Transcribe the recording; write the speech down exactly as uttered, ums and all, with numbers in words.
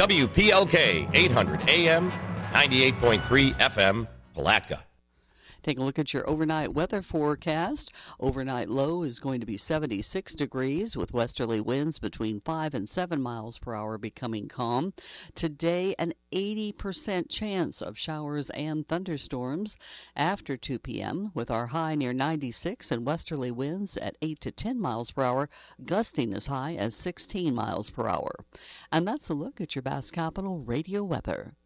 W P L K, eight hundred A M, ninety-eight point three F M, Palatka. Take a look at your overnight weather forecast. Overnight low is going to be seventy-six degrees with westerly winds between five and seven miles per hour becoming calm. Today, an eighty percent chance of showers and thunderstorms after two p.m. with our high near ninety-six and westerly winds at eight to ten miles per hour, gusting as high as sixteen miles per hour. And that's a look at your Bass Capital radio weather.